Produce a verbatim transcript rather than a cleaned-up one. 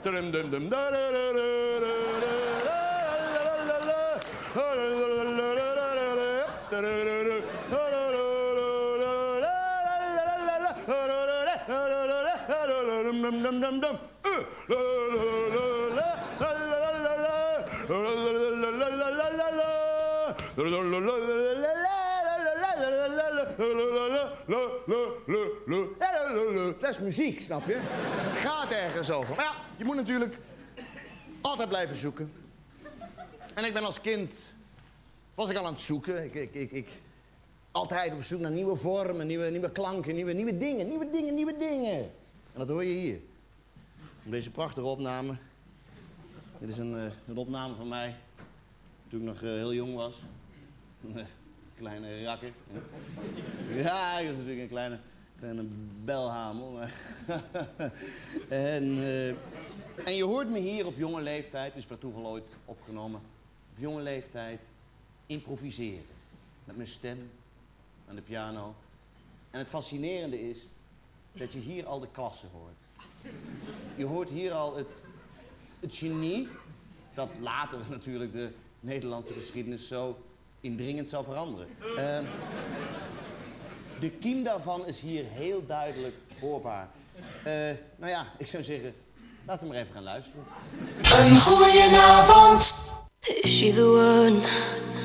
Dat is muziek, snap je? Het gaat ergens over. Maar ja, je moet natuurlijk altijd blijven zoeken. En ik ben als kind... was ik al aan het zoeken. Ik, ik, ik, ik... Altijd op zoek naar nieuwe vormen, nieuwe, nieuwe klanken, nieuwe, nieuwe dingen, nieuwe dingen, nieuwe dingen. En dat hoor je hier. Deze prachtige opname. Dit is een, uh, een opname van mij toen ik nog uh, heel jong was. Een kleine rakker. Ja, ik was natuurlijk een kleine, kleine belhamel. Maar en, uh, en je hoort me hier op jonge leeftijd, dus per toeval ooit opgenomen, op jonge leeftijd improviseren. Met mijn stem aan de piano. En het fascinerende is dat je hier al de klasse hoort. Je hoort hier al het, het genie dat later natuurlijk de Nederlandse geschiedenis zo indringend zou veranderen. Uh, de kiem daarvan is hier heel duidelijk hoorbaar. Uh, nou ja, ik zou zeggen, laten we maar even gaan luisteren. Een goeie avond. Is she the one?